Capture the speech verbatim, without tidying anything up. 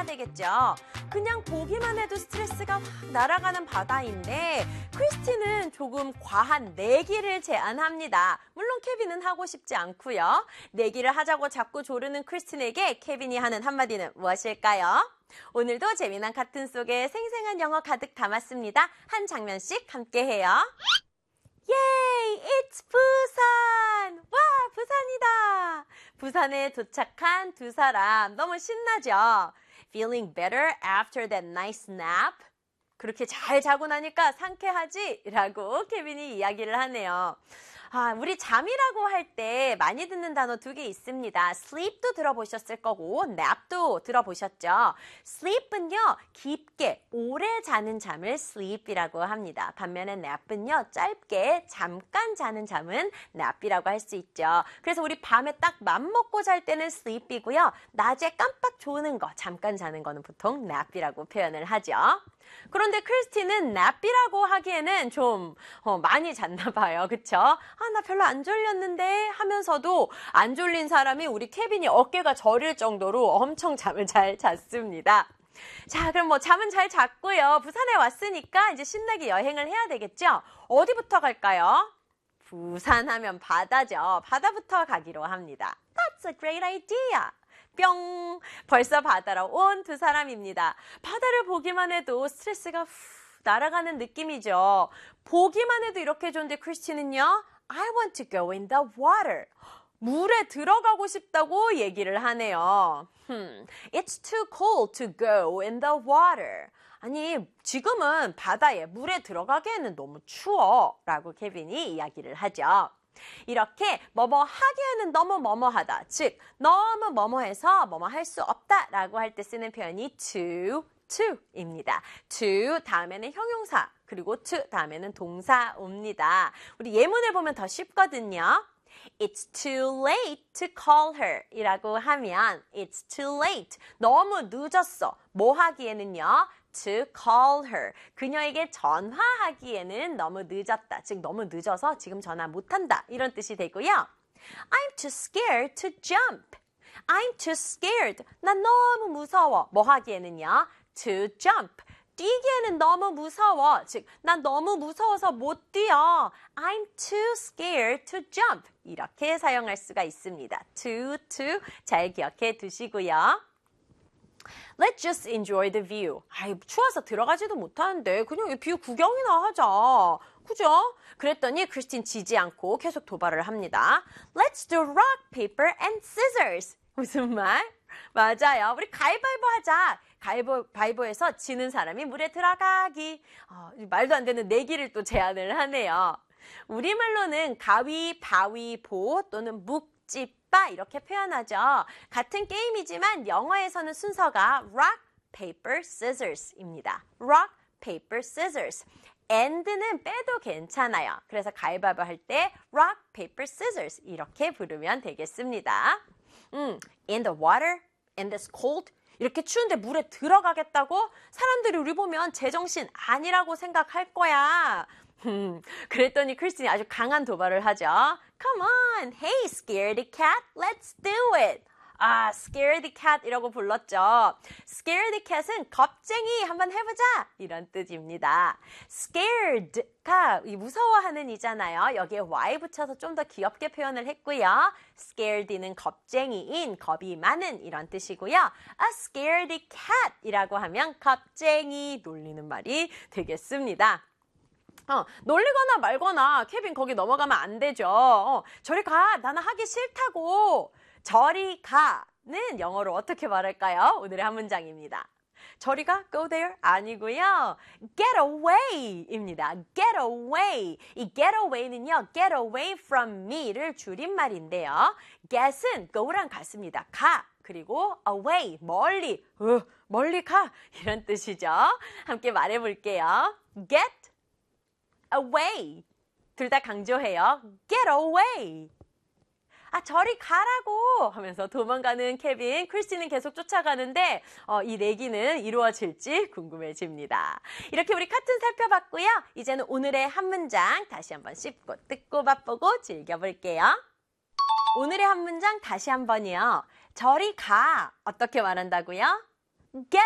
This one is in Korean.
되겠죠. 그냥 보기만 해도 스트레스가 확 날아가는 바다인데 크리스티는 조금 과한 내기를 제안합니다. 물론 케빈은 하고 싶지 않고요. 내기를 하자고 자꾸 조르는 크리스틴에게 케빈이 하는 한마디는 무엇일까요? 오늘도 재미난 카툰 속에 생생한 영어 가득 담았습니다. 한 장면씩 함께해요. 예이! It's 부산! 와! 부산이다! 부산에 도착한 두 사람 너무 신나죠? Feeling better after that nice nap? 그렇게 잘 자고 나니까 상쾌하지? 라고 케빈이 이야기를 하네요. 아, 우리 잠이라고 할 때 많이 듣는 단어 두 개 있습니다. sleep도 들어보셨을 거고 nap도 들어보셨죠. sleep은요, 깊게 오래 자는 잠을 sleep이라고 합니다. 반면에 nap은요, 짧게 잠깐 자는 잠은 nap이라고 할 수 있죠. 그래서 우리 밤에 딱 맘 먹고 잘 때는 sleep이고요. 낮에 깜빡 조는 거, 잠깐 자는 거는 보통 nap이라고 표현을 하죠. 그런데 크리스티는 nap이라고 하기에는 좀 어, 많이 잤나 봐요. 그쵸? 아, 나 별로 안 졸렸는데 하면서도 안 졸린 사람이 우리 케빈이 어깨가 저릴 정도로 엄청 잠을 잘 잤습니다. 자, 그럼 뭐 잠은 잘 잤고요. 부산에 왔으니까 이제 신나게 여행을 해야 되겠죠? 어디부터 갈까요? 부산 하면 바다죠. 바다부터 가기로 합니다. That's a great idea. 뿅! 벌써 바다로 온 두 사람입니다. 바다를 보기만 해도 스트레스가 후 날아가는 느낌이죠. 보기만 해도 이렇게 좋은데 크리스티는요, I want to go in the water. 물에 들어가고 싶다고 얘기를 하네요. Hmm, it's too cold to go in the water. 아니, 지금은 바다에 물에 들어가기에는 너무 추워. 라고 케빈이 이야기를 하죠. 이렇게 뭐뭐 하기에는 너무 뭐뭐하다. 즉, 너무 뭐뭐해서 뭐뭐 할 수 없다 라고 할 때 쓰는 표현이 too, to입니다. to 다음에는 형용사, 그리고 to 다음에는 동사 옵니다. 우리 예문을 보면 더 쉽거든요. It's too late to call her 이라고 하면 It's too late. 너무 늦었어. 뭐 하기에는요? To call her. 그녀에게 전화하기에는 너무 늦었다. 즉 너무 늦어서 지금 전화 못한다. 이런 뜻이 되고요. I'm too scared to jump. I'm too scared. 난 너무 무서워. 뭐 하기에는요? To jump. 뛰기에는 너무 무서워. 즉, 난 너무 무서워서 못 뛰어. I'm too scared to jump. 이렇게 사용할 수가 있습니다. to, to 잘 기억해 두시고요. Let's just enjoy the view. 아이, 추워서 들어가지도 못하는데 그냥 이 뷰 구경이나 하자. 그죠? 그랬더니 크리스틴 지지 않고 계속 도발을 합니다. Let's do rock, paper, and scissors. 무슨 말? 맞아요. 우리 가위바위보 하자. 가위바위보에서 지는 사람이 물에 들어가기. 어, 말도 안 되는 내기를 또 제안을 하네요. 우리말로는 가위바위보 또는 묵찌빠 이렇게 표현하죠. 같은 게임이지만 영어에서는 순서가 rock, paper, scissors입니다. rock, paper, scissors. and는 빼도 괜찮아요. 그래서 가위바위보 할 때 rock, paper, scissors 이렇게 부르면 되겠습니다. 음, in the water, in this cold. 이렇게 추운데 물에 들어가겠다고? 사람들이 우리 보면 제정신 아니라고 생각할 거야. 음, 그랬더니 크리스틴이 아주 강한 도발을 하죠. Come on, hey scaredy cat, let's do it. 아, scaredy cat 이라고 불렀죠. scaredy cat은 겁쟁이 한번 해보자 이런 뜻입니다. scared가 이 무서워하는 이잖아요. 여기에 y 붙여서 좀 더 귀엽게 표현을 했고요. scared는 겁쟁이인 겁이 많은 이런 뜻이고요. a scaredy cat 이라고 하면 겁쟁이 놀리는 말이 되겠습니다. 어, 놀리거나 말거나 케빈 거기 넘어가면 안 되죠. 어, 저리 가. 나는 하기 싫다고. 저리 가는 영어로 어떻게 말할까요? 오늘의 한 문장입니다. 저리 가, go there 아니고요. get away입니다. get away. 이 get away는요, get away from me를 줄임말인데요. get은 go랑 같습니다. 가. 그리고 away, 멀리. 어, 멀리 가. 이런 뜻이죠. 함께 말해볼게요. get away. 둘 다 강조해요. get away. 아, 저리 가라고 하면서 도망가는 케빈, 크리스티는 계속 쫓아가는데 어, 이 내기는 이루어질지 궁금해집니다. 이렇게 우리 카툰 살펴봤고요. 이제는 오늘의 한 문장 다시 한번 씹고 뜯고 맛보고 즐겨볼게요. 오늘의 한 문장 다시 한번이요. 저리 가. 어떻게 말한다고요? get